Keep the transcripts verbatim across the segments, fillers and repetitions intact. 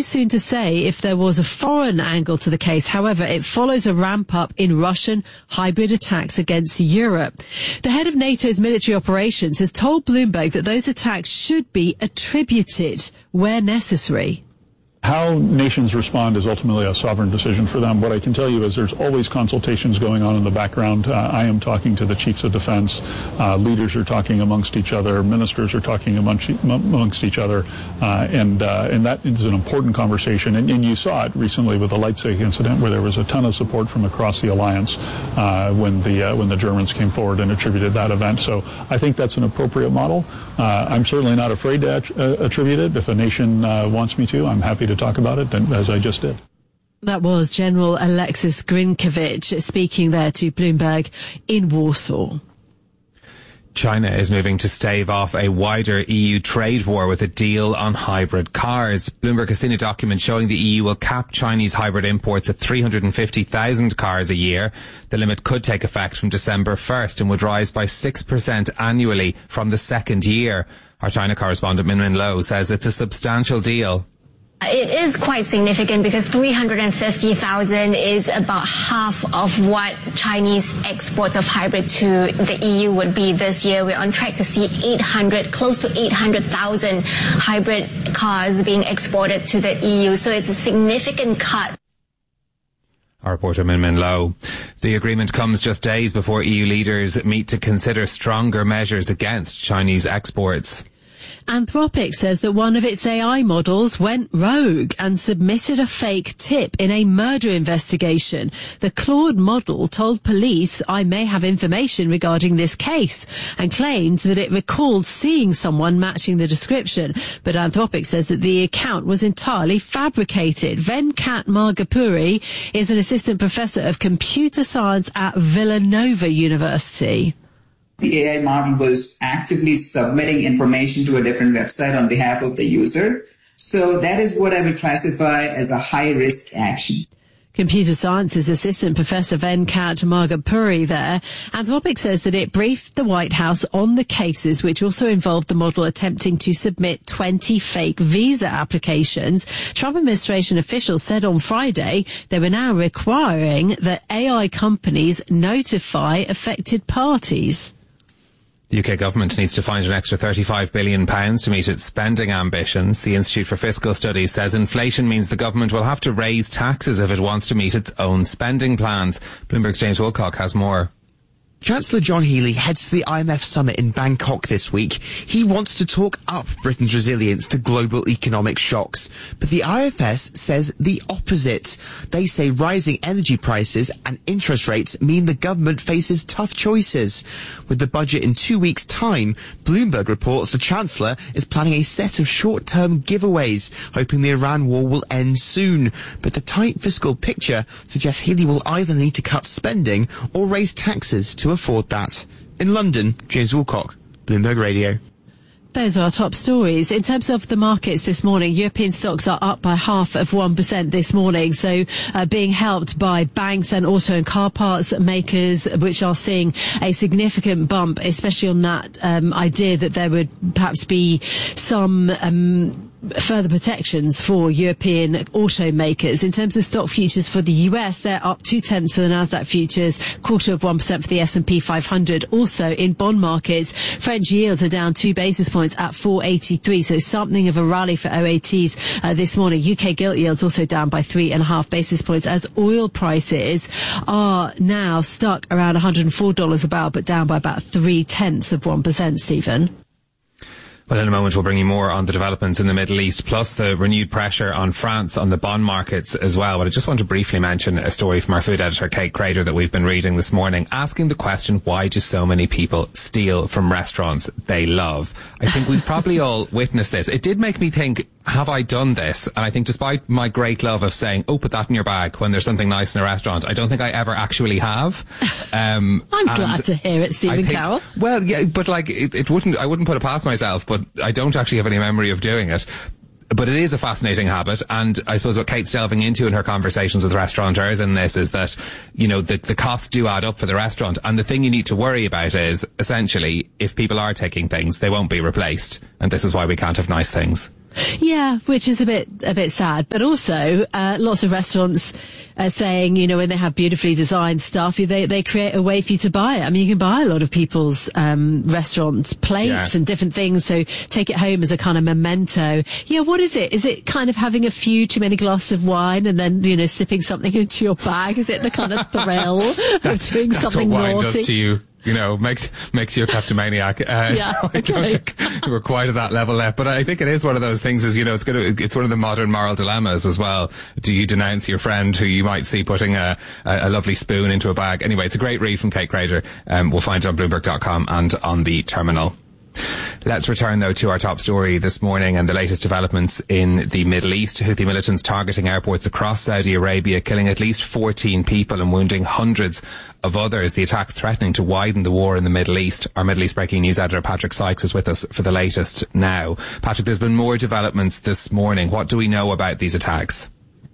soon to say if there was a foreign angle to the case. However, it follows a ramp up in Russian hybrid attacks against Europe. The head of NATO's military operations has told Bloomberg that those attacks should be attributed where necessary. How nations respond is ultimately a sovereign decision for them. What I can tell you is there's always consultations going on in the background. Uh, I am talking to the chiefs of defense. Uh, leaders are talking amongst each other. Ministers are talking amongst, amongst each other. Uh, and uh, and that is an important conversation. And, and you saw it recently with the Leipzig incident, where there was a ton of support from across the alliance uh, when the uh, when the Germans came forward and attributed that event. So I think that's an appropriate model. Uh, I'm certainly not afraid to att- uh, attribute it. If a nation uh, wants me to, I'm happy to talk about it, as I just did. That was General Alexis Grinkovich speaking there to Bloomberg in Warsaw. China is moving to stave off a wider E U trade war with a deal on hybrid cars. Bloomberg has seen a document showing the E U will cap Chinese hybrid imports at three hundred fifty thousand cars a year. The limit could take effect from December first and would rise by six percent annually from the second year. Our China correspondent Min Min Lo says it's a substantial deal. It is quite significant because three hundred fifty thousand is about half of what Chinese exports of hybrid to the E U would be this year. We're on track to see eight hundred, close to eight hundred thousand hybrid cars being exported to the E U. So it's a significant cut. Our reporter Min Min Lo. The agreement comes just days before E U leaders meet to consider stronger measures against Chinese exports. Anthropic says that one of its A I models went rogue and submitted a fake tip in a murder investigation. The Claude model told police, "I may have information regarding this case," and claimed that it recalled seeing someone matching the description. But Anthropic says that the account was entirely fabricated. Venkat Margapuri is an assistant professor of computer science at Villanova University. The A I model was actively submitting information to a different website on behalf of the user. So that is what I would classify as a high-risk action. Computer Sciences assistant professor Venkat Margapuri there. Anthropic says that it briefed the White House on the cases, which also involved the model attempting to submit twenty fake visa applications. Trump administration officials said on Friday they were now requiring that A I companies notify affected parties. The U K government needs to find an extra thirty-five billion pounds to meet its spending ambitions. The Institute for Fiscal Studies says inflation means the government will have to raise taxes if it wants to meet its own spending plans. Bloomberg's James Wilcock has more. Chancellor John Healey heads to the I M F summit in Bangkok this week. He wants to talk up Britain's resilience to global economic shocks. But the I F S says the opposite. They say rising energy prices and interest rates mean the government faces tough choices. With the budget in two weeks' time, Bloomberg reports the Chancellor is planning a set of short-term giveaways, hoping the Iran war will end soon. But the tight fiscal picture suggests Healey will either need to cut spending or raise taxes to afford that. In London, James Wilcock, Bloomberg Radio. Those are our top stories. In terms of the markets this morning, European stocks are up by half of one percent this morning. So uh, being helped by banks and auto and car parts makers, which are seeing a significant bump, especially on that um, idea that there would perhaps be some um, further protections for European automakers. In terms of stock futures for the U S, they're up two-tenths for the Nasdaq futures, quarter of one percent for the S and P five hundred. Also in bond markets, French yields are down two basis points at four eighty-three, so something of a rally for O A Ts uh, this morning. U K gilt yields also down by three and a half basis points as oil prices are now stuck around one hundred four dollars a barrel, but down by about three-tenths of one percent, Stephen. Well, in a moment, we'll bring you more on the developments in the Middle East, plus the renewed pressure on France on the bond markets as well. But I just want to briefly mention a story from our food editor, Kate Crader, that we've been reading this morning, asking the question, why do so many people steal from restaurants they love? I think we've probably all witnessed this. It did make me think, have I done this? And I think despite my great love of saying, oh, put that in your bag when there's something nice in a restaurant, I don't think I ever actually have. Um, I'm glad to hear it, Stephen think, Carroll. Well, yeah, but like, it, it wouldn't, I wouldn't put it past myself, but I don't actually have any memory of doing it. But it is a fascinating habit, and I suppose what Kate's delving into in her conversations with restaurateurs in this is that, you know, the, the costs do add up for the restaurant, and the thing you need to worry about is, essentially, if people are taking things, they won't be replaced, and this is why we can't have nice things. Yeah, which is a bit a bit sad, but also uh, lots of restaurants are saying, you know, when they have beautifully designed stuff, they they create a way for you to buy it. I mean, you can buy a lot of people's um, restaurants plates yeah. and different things, so take it home as a kind of memento. Yeah, what is it? Is it kind of having a few too many glasses of wine and then, you know, slipping something into your bag? Is it the kind of thrill of doing that's something what wine naughty? Does to you. You know, makes makes you a kleptomaniac. Uh, yeah, I don't okay. think we're quite at that level yet, but I think it is one of those things. Is you know, it's going to it's one of the modern moral dilemmas as well. Do you denounce your friend who you might see putting a a, a lovely spoon into a bag? Anyway, it's a great read from Kate Crader. Um, we'll find it on Bloomberg dot com and on the terminal. Let's return, though, to our top story this morning and the latest developments in the Middle East. Houthi militants targeting airports across Saudi Arabia, killing at least fourteen people and wounding hundreds of others. The attacks threatening to widen the war in the Middle East. Our Middle East breaking news editor, Patrick Sykes, is with us for the latest now. Patrick, there's been more developments this morning. What do we know about these attacks?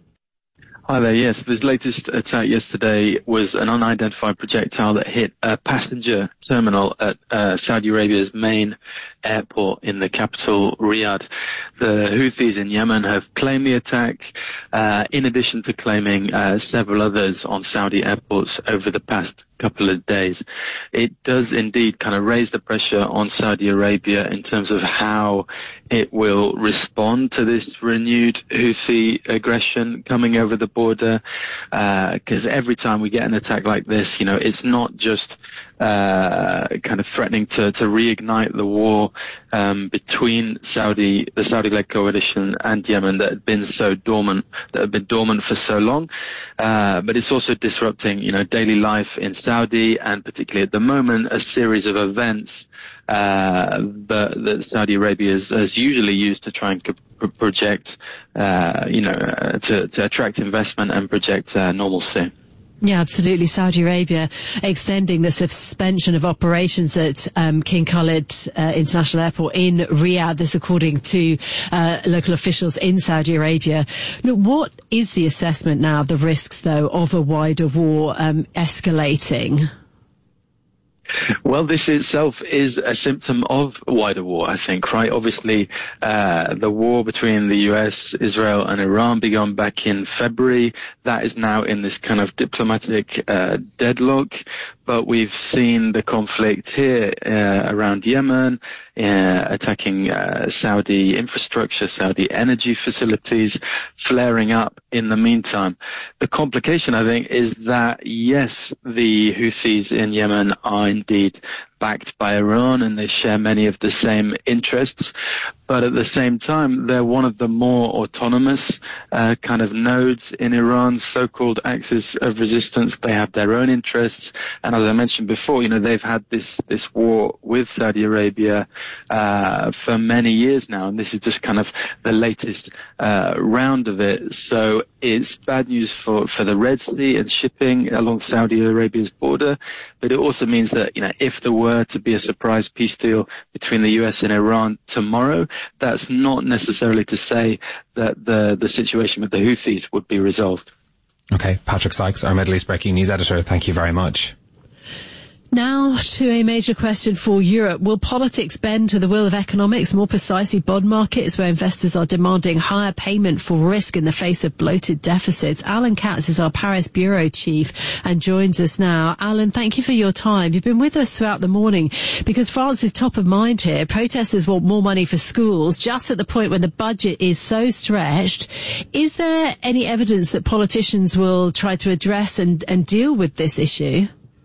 Hi there, yes. This latest attack yesterday was an unidentified projectile that hit a passenger terminal at uh, Saudi Arabia's main airport in the capital, Riyadh. The Houthis in Yemen have claimed the attack, uh, in addition to claiming uh, several others on Saudi airports over the past couple of days. It does indeed kind of raise the pressure on Saudi Arabia in terms of how it will respond to this renewed Houthi aggression coming over the border, because uh, every time we get an attack like this, you know, it's not just uh, kind of threatening to, to reignite the war um, between Saudi, the Saudi-led coalition and Yemen that had been so dormant, that had been dormant for so long, uh, but it's also disrupting, you know, daily life in Saudi, and particularly at the moment, a series of events uh, that, that Saudi Arabia has, has usually used to try and co- project, uh, you know, uh, to, to attract investment and project uh, normalcy. Yeah, absolutely. Saudi Arabia extending the suspension of operations at um, King Khalid uh, International Airport in Riyadh. This according to uh, local officials in Saudi Arabia. Look, what is the assessment now of the risks, though, of a wider war um, escalating? Well, this itself is a symptom of wider war, I think, right? Obviously, uh, the war between the U S, Israel and Iran began back in February. That is now in this kind of diplomatic uh, deadlock. But we've seen the conflict here uh, around Yemen, uh, attacking uh, Saudi infrastructure, Saudi energy facilities, flaring up in the meantime. The complication, I think, is that, yes, the Houthis in Yemen are indeed backed by Iran and they share many of the same interests, but at the same time, they're one of the more autonomous uh, kind of nodes in Iran's so-called axis of resistance. They have their own interests, and as I mentioned before, you know, they've had this this war with Saudi Arabia uh, for many years now, and this is just kind of the latest uh, round of it. So it's bad news for, for the Red Sea and shipping along Saudi Arabia's border, but it also means that, you know, if there were to be a surprise peace deal between the U S and Iran tomorrow, that's not necessarily to say that the, the situation with the Houthis would be resolved. Okay, Patrick Sykes, our Middle East breaking news editor, thank you very much. Now to a major question for Europe. Will politics bend to the will of economics, more precisely bond markets, where investors are demanding higher payment for risk in the face of bloated deficits? Alan Katz is our Paris bureau chief and joins us now. Alan, thank you for your time. You've been with us throughout the morning because France is top of mind here. Protesters want more money for schools just at the point when the budget is so stretched. Is there any evidence that politicians will try to address and, and deal with this issue?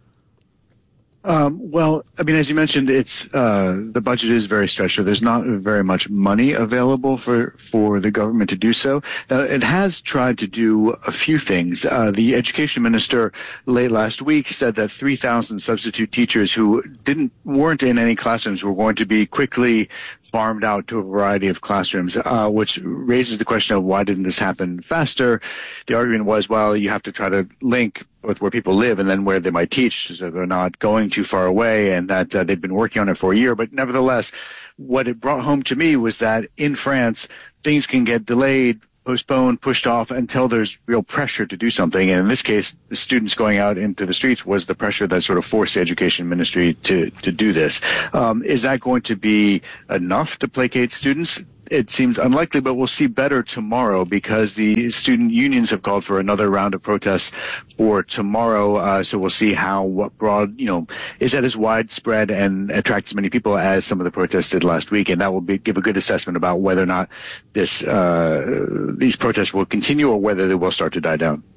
Um, well, I mean, as you mentioned, it's uh, the budget is very stretched. So there's not very much money available for for the government to do so. Now, it has tried to do a few things. Uh, the education minister late last week said that three thousand substitute teachers who didn't weren't in any classrooms were going to be quickly farmed out to a variety of classrooms, uh, which raises the question of why didn't this happen faster? The argument was, well, you have to try to link with where people live and then where they might teach, so they're not going too far away, and that uh, they've been working on it for a year. But nevertheless, what it brought home to me was that in France, things can get delayed, postponed, pushed off until there's real pressure to do something. And in this case, the students going out into the streets was the pressure that sort of forced the education ministry to, to do this. Um, is that going to be enough to placate students? it seems unlikely, but we'll see better tomorrow because the student unions have called for another round of protests for tomorrow. Uh, so we'll see how what broad, you know, is that as widespread and attracts as many people as some of the protests did last week, and that will be, give a good assessment about whether or not this uh, these protests will continue or whether they will start to die down.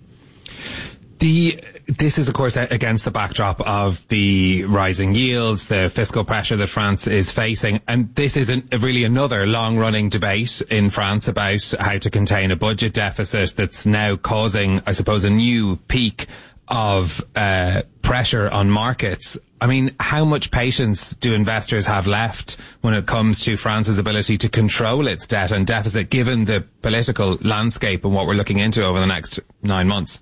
The this is, of course, against the backdrop of the rising yields, the fiscal pressure that France is facing, and this is an, really another long-running debate in France about how to contain a budget deficit that's now causing, I suppose, a new peak of uh, pressure on markets. I mean, how much patience do investors have left when it comes to France's ability to control its debt and deficit, given the political landscape and what we're looking into over the next nine months?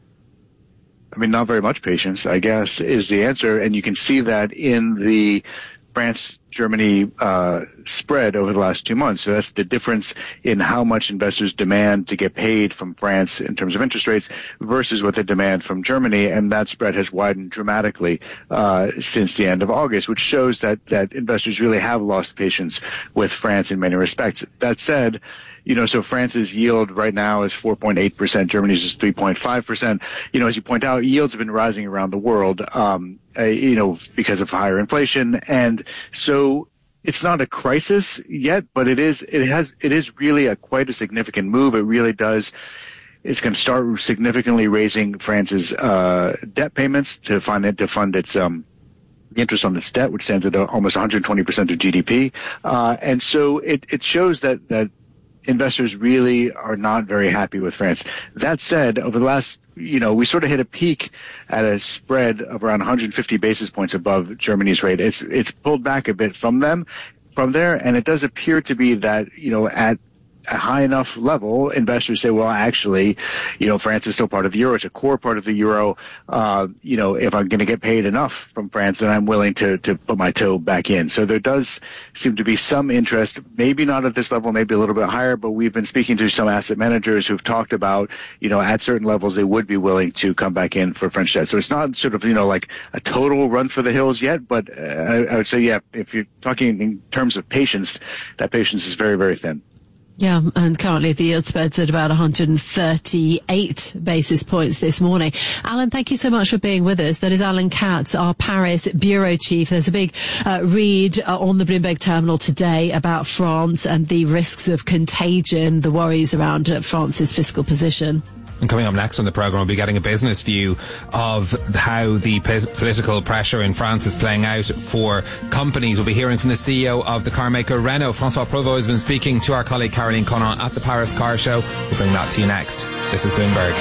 I mean, not very much patience, I guess, is the answer. And you can see that in the France-Germany uh, spread over the last two months. So that's the difference in how much investors demand to get paid from France in terms of interest rates versus what they demand from Germany. And that spread has widened dramatically uh, since the end of August, which shows that, that investors really have lost patience with France in many respects. That said, you know, so France's yield right now is four point eight percent. Germany's is three point five percent. You know, as you point out, yields have been rising around the world, um, uh, you know, because of higher inflation. And so it's not a crisis yet, but it is, it has, it is really a quite a significant move. It really does. It's going to start significantly raising France's, uh, debt payments to fund it, to fund its, um, the interest on its debt, which stands at almost one hundred twenty percent of G D P. Uh, and so it, it shows that, that, investors really are not very happy with France. That said, over the last, you know, we sort of hit a peak at a spread of around one hundred fifty basis points above Germany's rate. It's, it's pulled back a bit from them, from there, and it does appear to be that, you know, at a high enough level, investors say, well, actually, you know, France is still part of the euro. It's a core part of the euro. Uh, you know, if I'm going to get paid enough from France, then I'm willing to, to put my toe back in. So there does seem to be some interest, maybe not at this level, maybe a little bit higher, but we've been speaking to some asset managers who've talked about, you know, at certain levels, they would be willing to come back in for French debt. So it's not sort of, you know, like a total run for the hills yet, but uh, I, I would say, yeah, if you're talking in terms of patience, that patience is very, very thin. Yeah, and currently the yield spread's at about one hundred thirty-eight basis points this morning. Alan, thank you so much for being with us. That is Alan Katz, our Paris bureau chief. There's a big uh, read uh, on the Bloomberg terminal today about France and the risks of contagion, the worries around uh, France's fiscal position. And coming up next on the programme, we'll be getting a business view of how the p- political pressure in France is playing out for companies. We'll be hearing from the C E O of the car maker Renault. Francois Provost has been speaking to our colleague Caroline Conran at the Paris Car Show. We'll bring that to you next. This is Bloomberg.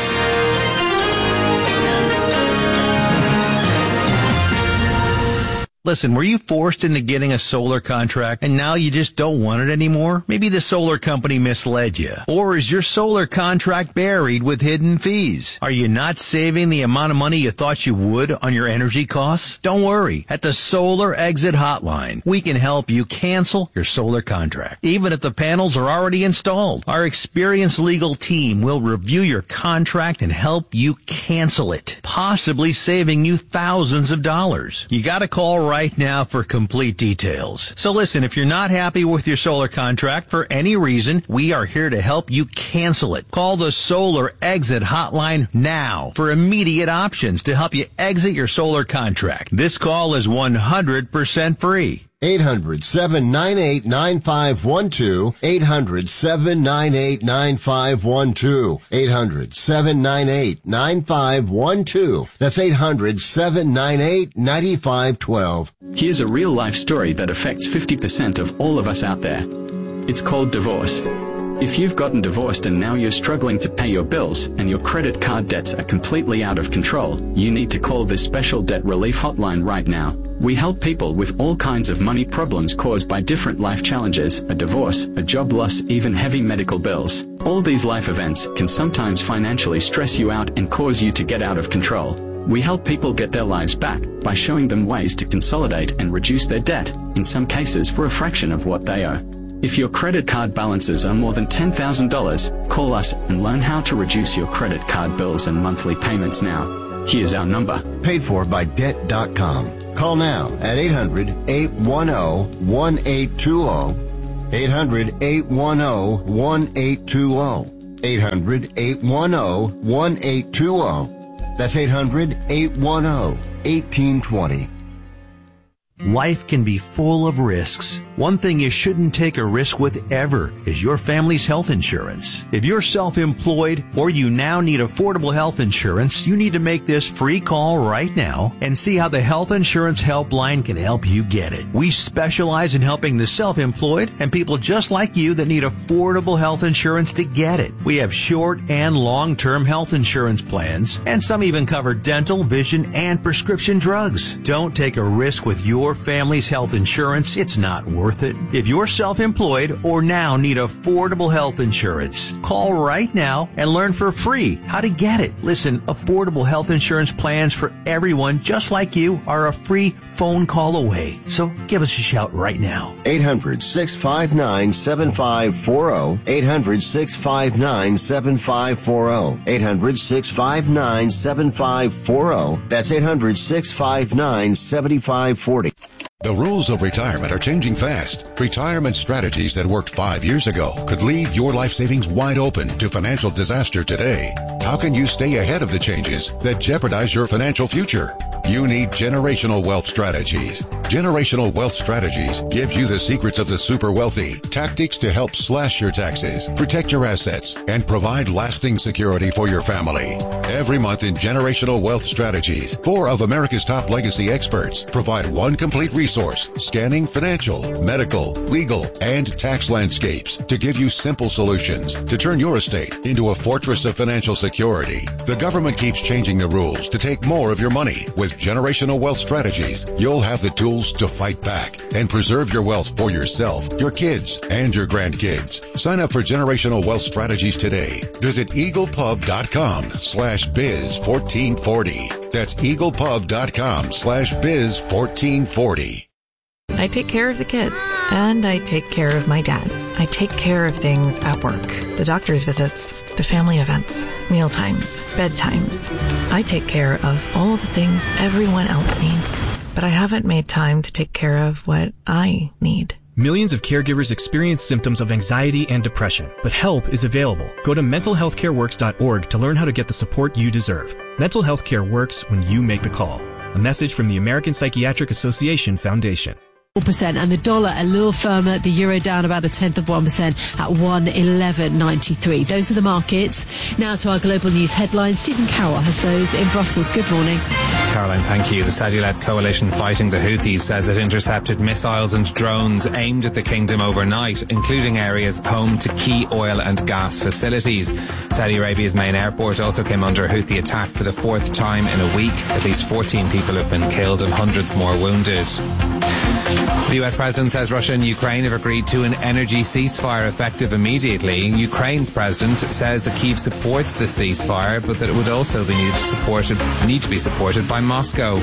Listen, were you forced into getting a solar contract and now you just don't want it anymore? Maybe the solar company misled you. Or is your solar contract buried with hidden fees? Are you not saving the amount of money you thought you would on your energy costs? Don't worry. At the Solar Exit Hotline, we can help you cancel your solar contract, even if the panels are already installed. Our experienced legal team will review your contract and help you cancel it, possibly saving you thousands of dollars. You gotta call right now for complete details. So listen, if you're not happy with your solar contract for any reason, we are here to help you cancel it. Call the Solar Exit Hotline now for immediate options to help you exit your solar contract. This call is one hundred percent free. eight hundred, seven nine eight, nine five one two. eight hundred, seven nine eight, nine five one two. eight hundred, seven nine eight, nine five one two. That's eight hundred, seven nine eight, nine five one two. Here's a real-life story that affects fifty percent of all of us out there. It's called divorce. If you've gotten divorced and now you're struggling to pay your bills and your credit card debts are completely out of control, you need to call this special debt relief hotline right now. We help people with all kinds of money problems caused by different life challenges, a divorce, a job loss, even heavy medical bills. All these life events can sometimes financially stress you out and cause you to get out of control. We help people get their lives back by showing them ways to consolidate and reduce their debt, in some cases for a fraction of what they owe. If your credit card balances are more than ten thousand dollars, call us and learn how to reduce your credit card bills and monthly payments now. Here's our number. Paid for by debt dot com. Call now at eight hundred, eight one zero, one eight two zero. eight hundred, eight one zero, one eight two zero. eight hundred, eight one zero, one eight two zero. That's eight hundred, eight one zero, one eight two zero. Life can be full of risks. One thing you shouldn't take a risk with ever is your family's health insurance. If you're self-employed or you now need affordable health insurance, you need to make this free call right now and see how the Health Insurance Helpline can help you get it. We specialize in helping the self-employed and people just like you that need affordable health insurance to get it. We have short and long-term health insurance plans, and some even cover dental, vision, and prescription drugs. Don't take a risk with your family's health insurance. It's not worth it. If you're self-employed or now need affordable health insurance, call right now and learn for free how to get it. Listen, affordable health insurance plans for everyone just like you are a free phone call away. So give us a shout right now. eight hundred, six five nine, seven five four zero. eight hundred, six five nine, seven five four zero. eight hundred, six five nine, seven five four zero. That's eight hundred, six five nine, seven five four zero. The rules of retirement are changing fast. Retirement strategies that worked five years ago could leave your life savings wide open to financial disaster today. How can you stay ahead of the changes that jeopardize your financial future? You need Generational Wealth Strategies. Generational Wealth Strategies gives you the secrets of the super wealthy, tactics to help slash your taxes, protect your assets, and provide lasting security for your family. Every month in Generational Wealth Strategies, four of America's top legacy experts provide one complete resource scanning financial, medical, legal, and tax landscapes to give you simple solutions to turn your estate into a fortress of financial security. The government keeps changing the rules to take more of your money. With Generational Wealth Strategies, you'll have the tools to fight back and preserve your wealth for yourself, your kids, and your grandkids. Sign up for Generational Wealth Strategies today. Visit eaglepub.com slash biz 1440. That's eaglepub.com slash biz 1440. I take care of the kids, and I take care of my dad. I take care of things at work, the doctor's visits, the family events, meal times, bedtimes. I take care of all the things everyone else needs, but I haven't made time to take care of what I need. Millions of caregivers experience symptoms of anxiety and depression, but help is available. Go to mental health care works dot org to learn how to get the support you deserve. Mental health care works when you make the call. A message from the American Psychiatric Association Foundation. four percent and the dollar a little firmer, the euro down about a tenth of one percent at one eleven ninety-three. Those are the markets. Now to our global news headlines. Stephen Carroll has those in Brussels. Good morning. Caroline, thank you. The Saudi-led coalition fighting the Houthis says it intercepted missiles and drones aimed at the kingdom overnight, including areas home to key oil and gas facilities. Saudi Arabia's main airport also came under Houthi attack for the fourth time in a week. At least fourteen people have been killed and hundreds more wounded. The U S president says Russia and Ukraine have agreed to an energy ceasefire effective immediately. Ukraine's president says that Kyiv supports the ceasefire, but that it would also be needed to, supported, need to be supported by Moscow.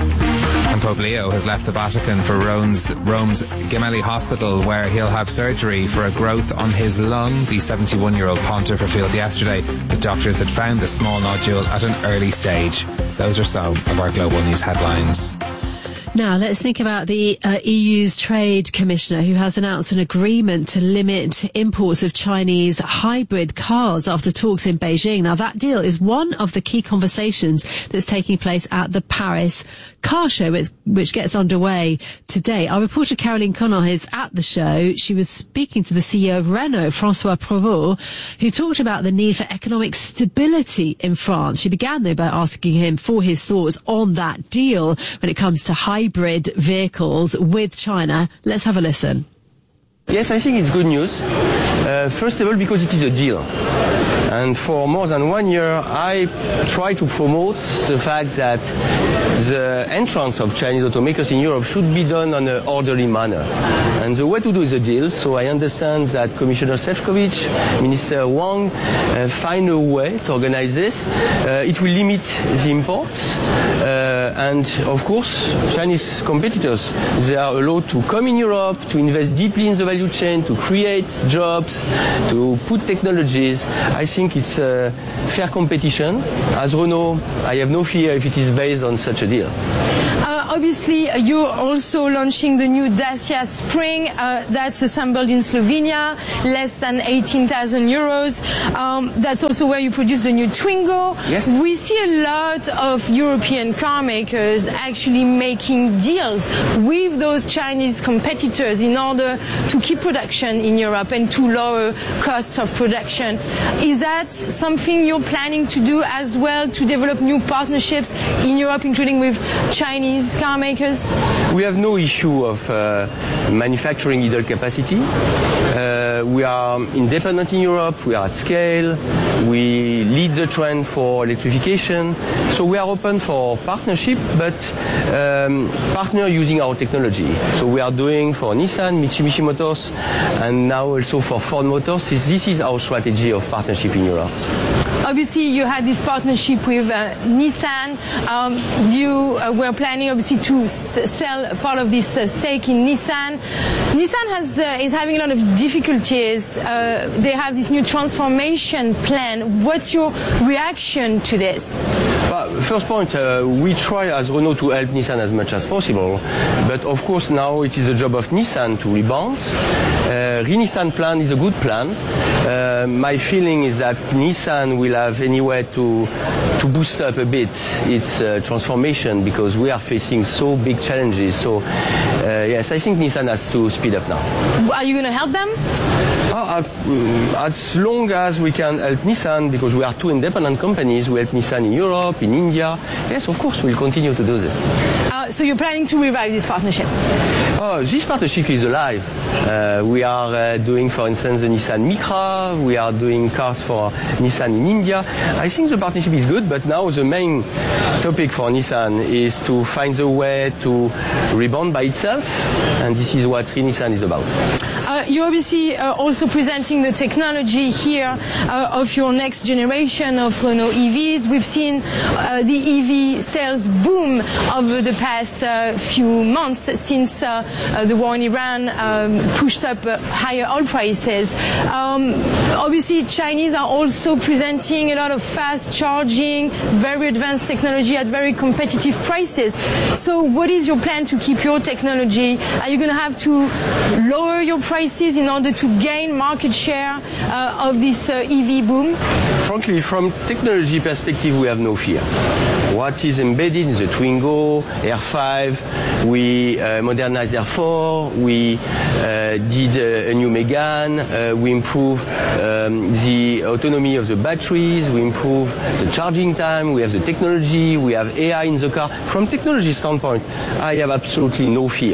And Pope Leo has left the Vatican for Rome's, Rome's Gemelli Hospital, where he'll have surgery for a growth on his lung. The seventy-one-year-old pontiff revealed yesterday that doctors had found the small nodule at an early stage. Those are some of our global news headlines. Now, let's think about the uh, E U's Trade Commissioner, who has announced an agreement to limit imports of Chinese hybrid cars after talks in Beijing. Now, that deal is one of the key conversations that's taking place at the Paris Car Show, which, which gets underway today. Our reporter Caroline Connor is at the show. She was speaking to the C E O of Renault, Francois Provost, who talked about the need for economic stability in France. She began, though, by asking him for his thoughts on that deal when it comes to hybrid hybrid vehicles with China. Let's have a listen. Yes, I think it's good news. Uh, first of all, because it is a deal. And for more than one year, I try to promote the fact that the entrance of Chinese automakers in Europe should be done on an orderly manner. And the way to do is a deal. So I understand that Commissioner Šefčovič, Minister Wang, uh, find a way to organize this. Uh, it will limit the imports. Uh, and of course, Chinese competitors, they are allowed to come in Europe, to invest deeply in the value chain, to create jobs, to put technologies. I think it's a fair competition. As Renault, I have no fear if it is based on such a deal. Uh, obviously, you're also launching the new Dacia Spring. Uh, that's assembled in Slovenia, less than eighteen thousand euros. Um, that's also where you produce the new Twingo. Yes. We see a lot of European car makers actually making deals with those Chinese competitors in order to keep production in Europe and to lower costs of production. Is that something you're planning to do as well, to develop new partnerships in Europe, including with Chinese car makers? We have no issue of uh, manufacturing idle capacity. Uh, we are independent in Europe, we are at scale, we lead the trend for electrification, so we are open for partnership, but um, partner using our technology. So we are doing for Nissan, Mitsubishi Motors, and now also for Ford Motors. This is our strategy of partnership in Europe. Obviously, you had this partnership with uh, Nissan. Um, you uh, were planning, obviously, to s- sell part of this uh, stake in Nissan. Nissan has uh, is having a lot of difficulties. Uh, they have this new transformation plan. What's your reaction to this? Well, first point, uh, we try as Renault to help Nissan as much as possible, but of course now it is the job of Nissan to rebound. Uh, Re-Nissan plan is a good plan. Uh, my feeling is that Nissan will have anywhere to to boost up a bit its uh, transformation, because we are facing so big challenges. So uh, yes, I think Nissan has to speed up now. Are you going to help them? Uh, uh, as long as we can help Nissan, because we are two independent companies, we help Nissan in Europe, in India. Yes, of course, we'll continue to do this. Uh, so you're planning to revive this partnership? Oh, this partnership is alive. Uh, we are uh, doing, for instance, the Nissan Micra. We are doing cars for Nissan in India. I think the partnership is good, but now the main topic for Nissan is to find a way to rebound by itself, and this is what Re-Nissan is about. Uh, you're obviously uh, also presenting the technology here uh, of your next generation of Renault E Vs. We've seen uh, the E V sales boom over the past uh, few months since uh, uh, the war in Iran um, pushed up uh, higher oil prices. Um, obviously, Chinese are also presenting a lot of fast charging, very advanced technology at very competitive prices. So what is your plan to keep your technology? Are you going to have to lower your prices in order to gain market share uh, of this uh, E V boom? Frankly, from technology perspective, we have no fear. What is embedded in the Twingo, R five, we uh, modernized R four, we uh, did uh, a new Megane, uh, we improved um, the autonomy of the batteries, we improved the charging time, we have the technology, we have A I in the car. From technology standpoint, I have absolutely no fear.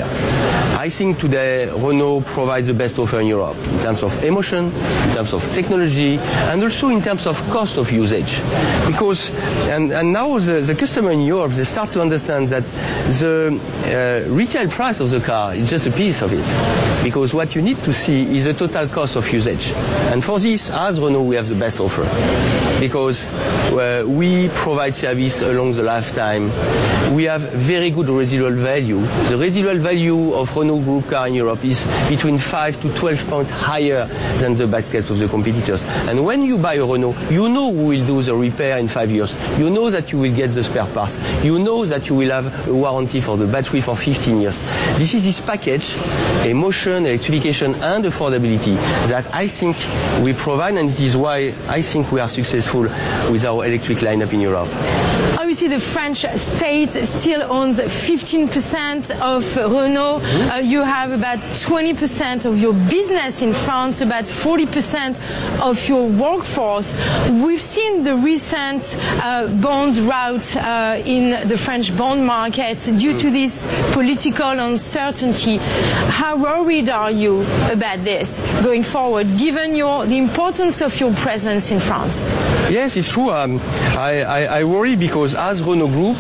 I think today Renault provides the best offer in Europe in terms of emotion, in terms of technology, and also in terms of cost of usage. Because, and, and now the, the customer in Europe, they start to understand that the uh, retail price of the car is just a piece of it. Because what you need to see is the total cost of usage. And for this, as Renault, we have the best offer. Because uh, we provide service along the lifetime. We have very good residual value. The residual value of Renault Group car in Europe is between five to twelve points higher than the basket of the competitors. And when you buy a Renault, you know who will do the repair in five years. You know that you will get the spare parts. You know that you will have a warranty for the battery for fifteen years. This is this package, emotion, electrification, and affordability that I think we provide, and it is why I think we are successful with our electric lineup in Europe. Obviously, the French state still owns fifteen percent of Renault. Mm-hmm. Uh, you have about twenty percent of your business in France, about forty percent of your workforce. We've seen the recent uh, bond rout uh, in the French bond market due mm-hmm. to this political uncertainty. How worried are you about this going forward, given your the importance of your presence in France? Yes, it's true. Um, I, I, I worry because as Renault Group,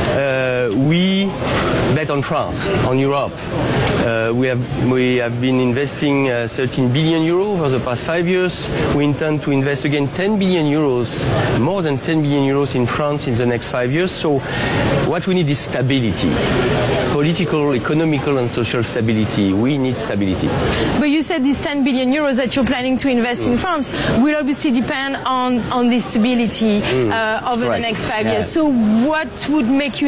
uh, we bet on France, on Europe. Uh, we have we have been investing uh, thirteen billion euros for the past five years. We intend to invest again ten billion euros, more than ten billion euros in France in the next five years. So what we need is stability. Political, economical, and social stability. We need stability. But you said these ten billion euros that you're planning to invest in France will obviously depend on, on this stability uh, over right. the next five yeah. years. So what would make you not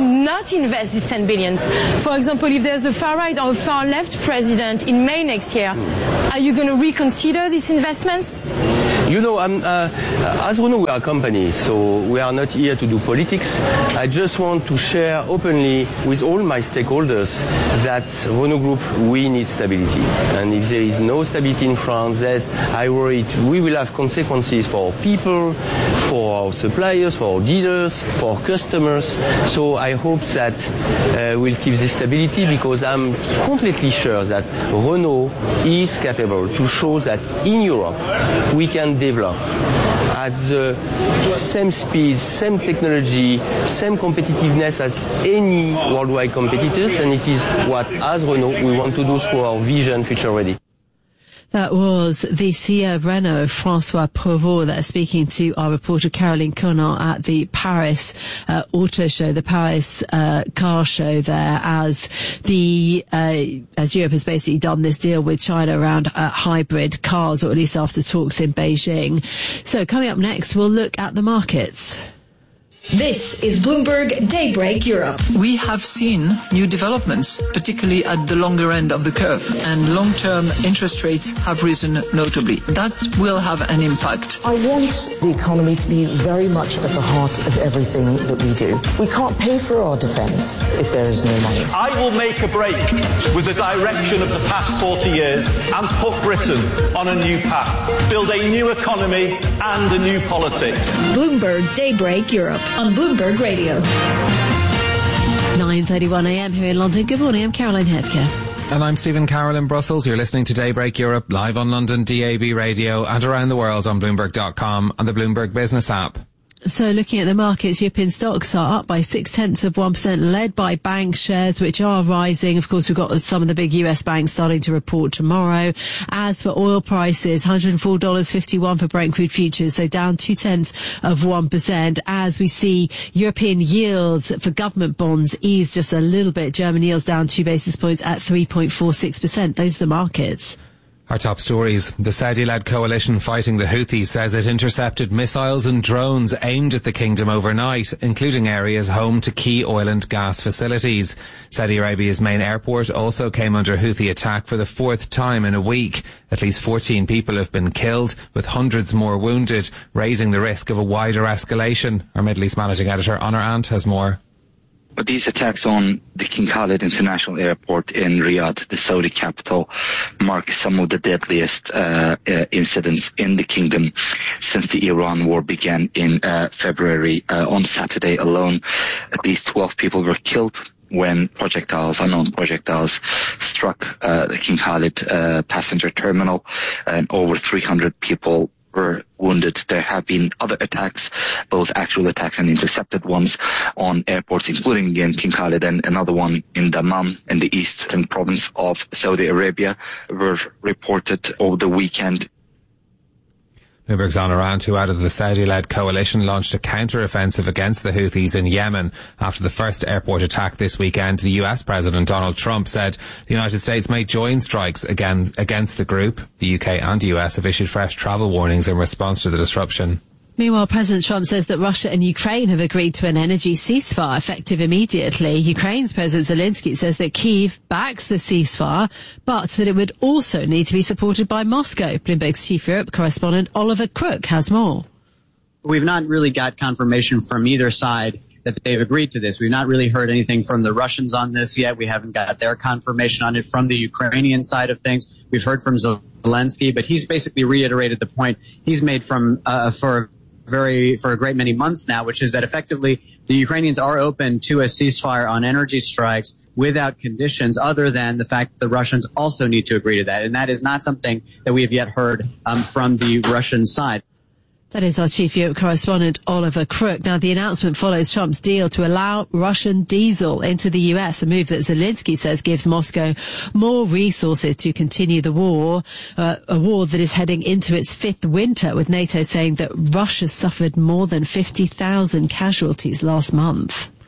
not invest these ten billions? For example, if there's a far right or a far left president in May next year, are you going to reconsider these investments? You know, um, uh, as Renault, we are a company, so we are not here to do politics. I just want to share openly with all my stakeholders that Renault Group, we need stability. And if there is no stability in France, that I worry we will have consequences for people, for our suppliers, for our dealers, for our customers. So I hope that uh, we'll keep this stability, because I'm completely sure that Renault is capable to show that in Europe we can develop at the same speed, same technology, same competitiveness as any worldwide competitors, and it is what, as Renault, we want to do through our vision Future Ready. That was the C E O of Renault, Francois Provost, there speaking to our reporter Caroline Conant at the Paris uh, Auto Show, the Paris uh, car show there, as the uh, as Europe has basically done this deal with China around uh, hybrid cars, or at least after talks in Beijing. So coming up next, we'll look at the markets. This is Bloomberg Daybreak Europe. We have seen new developments, particularly at the longer end of the curve, and long-term interest rates have risen notably. That will have an impact. I want the economy to be very much at the heart of everything that we do. We can't pay for our defence if there is no money. I will make a break with the direction of the past forty years and put Britain on a new path, build a new economy and a new politics. Bloomberg Daybreak Europe on Bloomberg Radio. nine thirty-one a m here in London. Good morning, I'm Caroline Hebke. And I'm Stephen Carroll in Brussels. You're listening to Daybreak Europe live on London D A B radio and around the world on Bloomberg dot com and the Bloomberg Business app. So looking at the markets, European stocks are up by six tenths of one percent, led by bank shares, which are rising. Of course, we've got some of the big U S banks starting to report tomorrow. As for oil prices, one hundred four dollars fifty-one for Brent crude futures, so down two tenths of one percent. As we see European yields for government bonds ease just a little bit. German yields down two basis points at three point four six percent. Those are the markets. Our top stories. The Saudi-led coalition fighting the Houthis says it intercepted missiles and drones aimed at the kingdom overnight, including areas home to key oil and gas facilities. Saudi Arabia's main airport also came under Houthi attack for the fourth time in a week. At least fourteen people have been killed, with hundreds more wounded, raising the risk of a wider escalation. Our Middle East managing editor, Honor Ant, has more. But these attacks on the King Khalid International Airport in Riyadh, the Saudi capital, mark some of the deadliest uh, uh, incidents in the kingdom since the Iran war began in uh, February. Uh, on Saturday alone, at least twelve people were killed when projectiles, unknown projectiles, struck uh, the King Khalid uh, passenger terminal, and over three hundred people were wounded. There have been other attacks, both actual attacks and intercepted ones, on airports, including in King Khalid, and another one in Dammam in the eastern province of Saudi Arabia, were reported over the weekend. Bloomberg's Honor Ant, who out of the Saudi-led coalition launched a counter-offensive against the Houthis in Yemen after the first airport attack this weekend. The U S President Donald Trump said the United States may join strikes again against the group. The U K and U S have issued fresh travel warnings in response to the disruption. Meanwhile, President Trump says that Russia and Ukraine have agreed to an energy ceasefire effective immediately. Ukraine's President Zelensky says that Kyiv backs the ceasefire, but that it would also need to be supported by Moscow. Bloomberg's chief Europe correspondent Oliver Crook has more. We've not really got confirmation from either side that they've agreed to this. We've not really heard anything from the Russians on this yet. We haven't got their confirmation on it from the Ukrainian side of things. We've heard from Zelensky, but he's basically reiterated the point he's made from uh, for very for a great many months now, which is that effectively the Ukrainians are open to a ceasefire on energy strikes without conditions other than the fact that the Russians also need to agree to that. And that is not something that we have yet heard um, from the Russian side. That is our chief Europe correspondent, Oliver Crook. Now, the announcement follows Trump's deal to allow Russian diesel into the U S, a move that Zelensky says gives Moscow more resources to continue the war, uh, a war that is heading into its fifth winter, with NATO saying that Russia suffered more than fifty thousand casualties last month.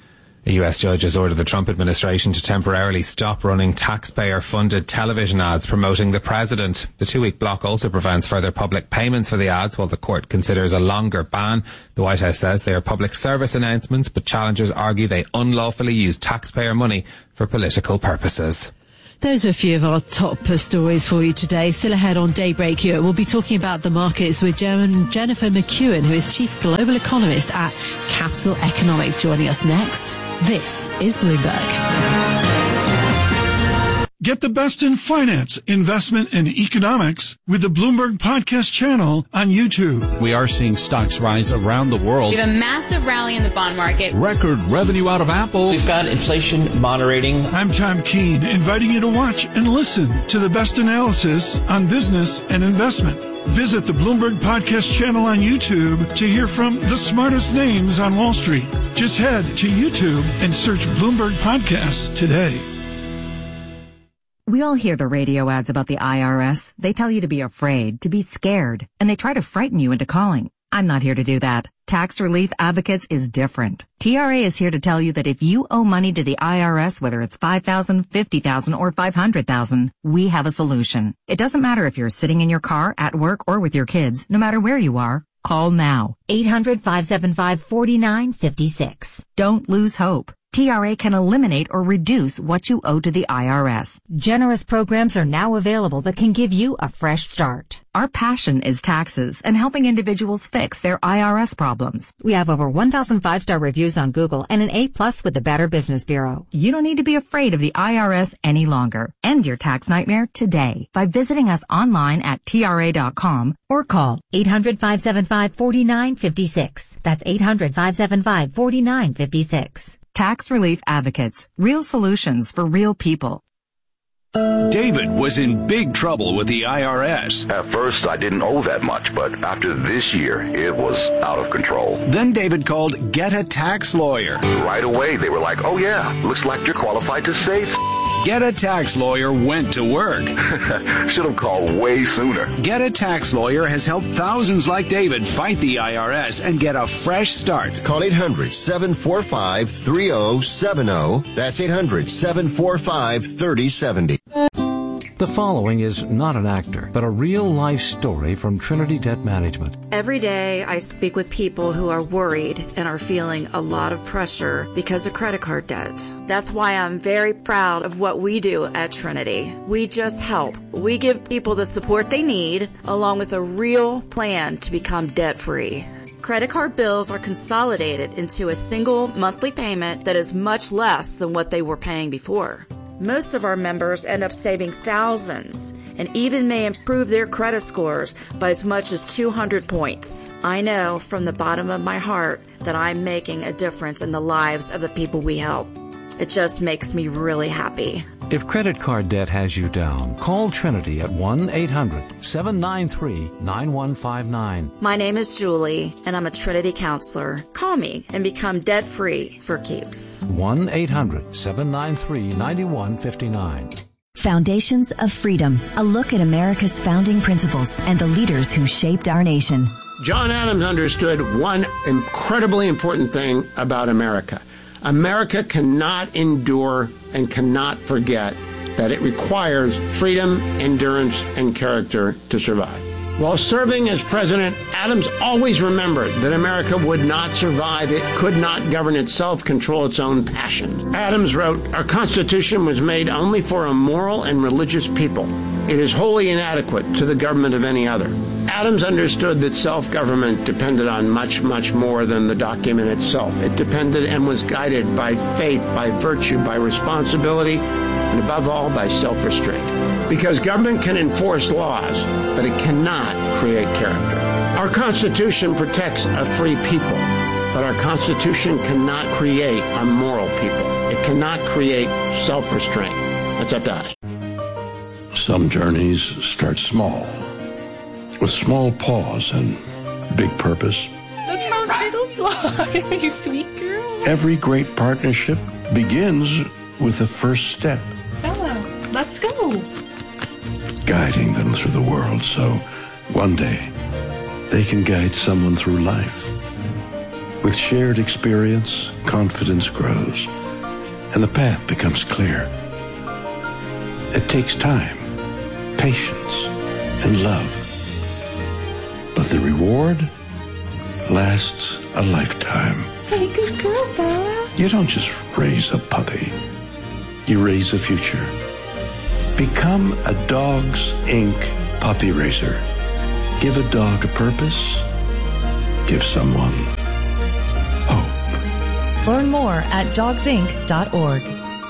A U S judge has ordered the Trump administration to temporarily stop running taxpayer-funded television ads promoting the president. The two-week block also prevents further public payments for the ads, while the court considers a longer ban. The White House says they are public service announcements, but challengers argue they unlawfully use taxpayer money for political purposes. Those are a few of our top stories for you today. Still ahead on Daybreak Europe, we'll be talking about the markets with German Jennifer McEwen, who is Chief Global Economist at Capital Economics, joining us next. This is Bloomberg. Get the best in finance, investment, and economics with the Bloomberg Podcast channel on YouTube. We are seeing stocks rise around the world. We have a massive rally in the bond market. Record revenue out of Apple. We've got inflation moderating. I'm Tom Keene, inviting you to watch and listen to the best analysis on business and investment. Visit the Bloomberg Podcast channel on YouTube to hear from the smartest names on Wall Street. Just head to YouTube and search Bloomberg Podcasts today. We all hear the radio ads about the I R S. They tell you to be afraid, to be scared, and they try to frighten you into calling. I'm not here to do that. Tax Relief Advocates is different. T R A is here to tell you that if you owe money to the I R S, whether it's five thousand dollars, fifty thousand dollars, or five hundred thousand dollars, we have a solution. It doesn't matter if you're sitting in your car, at work, or with your kids. No matter where you are, call now. eight hundred, five seven five, four nine five six. Don't lose hope. T R A can eliminate or reduce what you owe to the I R S. Generous programs are now available that can give you a fresh start. Our passion is taxes and helping individuals fix their I R S problems. We have over one thousand five-star reviews on Google and an A plus with the Better Business Bureau. You don't need to be afraid of the I R S any longer. End your tax nightmare today by visiting us online at T R A dot com or call eight hundred, five seven five, four nine five six. That's eight hundred, five seven five, four nine five six. Tax Relief Advocates. Real solutions for real people. David was in big trouble with the I R S. At first, I didn't owe that much, but after this year, it was out of control. Then David called Get a Tax Lawyer. Right away, they were like, oh yeah, looks like you're qualified to save. Get a Tax Lawyer went to work. Should have called way sooner. Get a Tax Lawyer has helped thousands like David fight the I R S and get a fresh start. Call eight hundred, seven four five, three oh seven oh. That's eight hundred, seven four five, three oh seven oh. The following is not an actor, but a real-life story from Trinity Debt Management. Every day I speak with people who are worried and are feeling a lot of pressure because of credit card debt. That's why I'm very proud of what we do at Trinity. We just help. We give people the support they need, along with a real plan to become debt-free. Credit card bills are consolidated into a single monthly payment that is much less than what they were paying before. Most of our members end up saving thousands and even may improve their credit scores by as much as two hundred points. I know from the bottom of my heart that I'm making a difference in the lives of the people we help. It just makes me really happy. If credit card debt has you down, call Trinity at one eight hundred, seven nine three, nine one five nine. My name is Julie, and I'm a Trinity counselor. Call me and become debt-free for keeps. one eight hundred, seven nine three, nine one five nine. Foundations of Freedom, a look at America's founding principles and the leaders who shaped our nation. John Adams understood one incredibly important thing about America. America cannot endure and cannot forget that it requires freedom, endurance, and character to survive. While serving as president, Adams always remembered that America would not survive. It could not govern itself, control its own passions. Adams wrote, "Our Constitution was made only for a moral and religious people. It is wholly inadequate to the government of any other." Adams understood that self-government depended on much, much more than the document itself. It depended and was guided by faith, by virtue, by responsibility, and above all, by self-restraint. Because government can enforce laws, but it cannot create character. Our Constitution protects a free people, but our Constitution cannot create a moral people. It cannot create self-restraint. That's up to us. Some journeys start small, with small pause and big purpose. Look how little fly, you sweet girl. Every great partnership begins with the first step. Bella, let's go. Guiding them through the world so one day they can guide someone through life. With shared experience, confidence grows. and the path becomes clear. It takes time, patience, and love. But the reward lasts a lifetime. Hey, good girl, Bella. You don't just raise a puppy. You raise a future. Become a Dogs Incorporated puppy raiser. Give a dog a purpose. Give someone hope. Learn more at dogs inc dot org.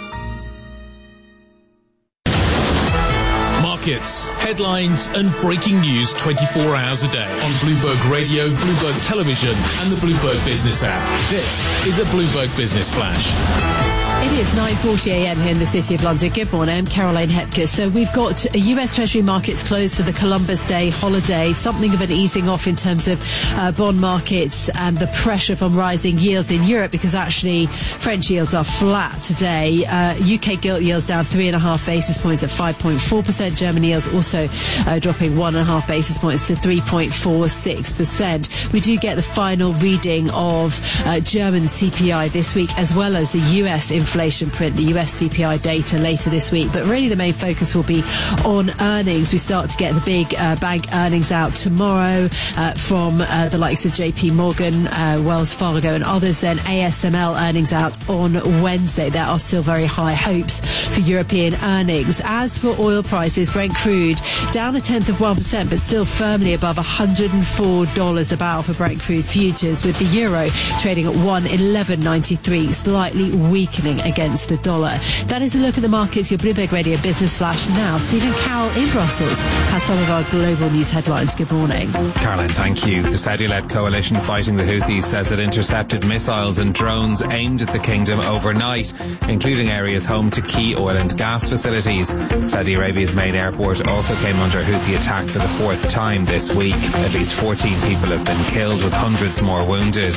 Markets, headlines, and breaking news twenty-four hours a day on Bloomberg Radio, Bloomberg Television, and the Bloomberg Business app. This is a Bloomberg Business Flash. It is nine forty a m here in the City of London. Good morning, I'm Caroline Hepker. So we've got U S Treasury markets closed for the Columbus Day holiday, something of an easing off in terms of uh, bond markets and the pressure from rising yields in Europe, because actually French yields are flat today. Uh, U K gilt yields down three and a half basis points at five point four percent. German yields also uh, dropping one and a half basis points to three point four six percent. We do get the final reading of uh, German C P I this week, as well as the U S inflation inflation print, the U S C P I data later this week. But really the main focus will be on earnings. We start to get the big uh, bank earnings out tomorrow uh, from uh, the likes of J P Morgan, uh, Wells Fargo and others. Then A S M L earnings out on Wednesday. There are still very high hopes for European earnings. As for oil prices, Brent crude down a tenth of one percent, but still firmly above one hundred four dollars a barrel for Brent crude futures, with the euro trading at one eleven ninety-three, slightly weakening against the dollar. That is a look at the markets. Your Bloomberg Radio Business Flash now. Stephen Carroll in Brussels has some of our global news headlines. Good morning. Caroline, thank you. The Saudi-led coalition fighting the Houthis says it intercepted missiles and drones aimed at the kingdom overnight, including areas home to key oil and gas facilities. Saudi Arabia's main airport also came under Houthi attack for the fourth time this week. At least fourteen people have been killed, with hundreds more wounded.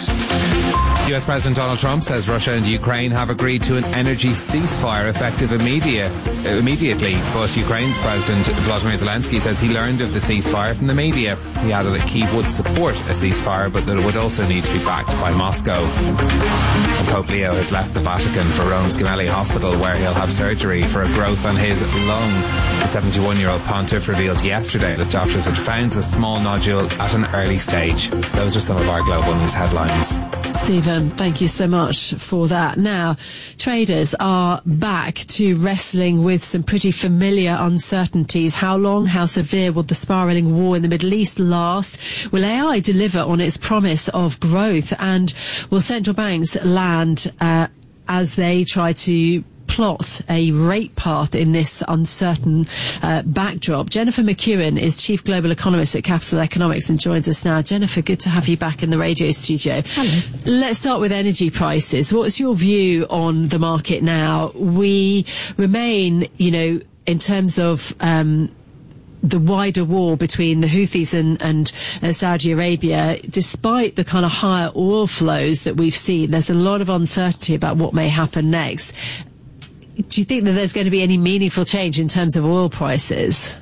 U S President Donald Trump says Russia and Ukraine have agreed to an energy ceasefire effective immediate, immediately, but Ukraine's President Volodymyr Zelensky says he learned of the ceasefire from the media. He added that Kyiv would support a ceasefire, but that it would also need to be backed by Moscow. And Pope Leo has left the Vatican for Rome's Gemelli Hospital, where he'll have surgery for a growth on his lung. The seventy-one-year-old pontiff revealed yesterday that doctors had found the small nodule at an early stage. Those are some of our global news headlines. Stephen, thank you so much for that. Now, traders are back to wrestling with some pretty familiar uncertainties. How long, how severe will the spiralling war in the Middle East last? Will A I deliver on its promise of growth? And will central banks land uh, as they try to plot a rate path in this uncertain uh, backdrop? Jennifer McEwen is Chief Global Economist at Capital Economics and joins us now. Jennifer, good to have you back in the radio studio. Hello. Let's start with energy prices. What's your view on the market now? We remain, you know, in terms of um, the wider war between the Houthis and, and uh, Saudi Arabia, despite the kind of higher oil flows that we've seen, there's a lot of uncertainty about what may happen next. Do you think that there's going to be any meaningful change in terms of oil prices?